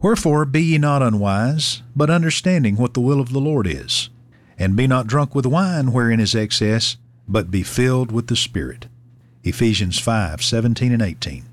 Wherefore be ye not unwise, but understanding what the will of the Lord is. And be not drunk with wine wherein is excess, but be filled with the Spirit. Ephesians 5:17 and 18.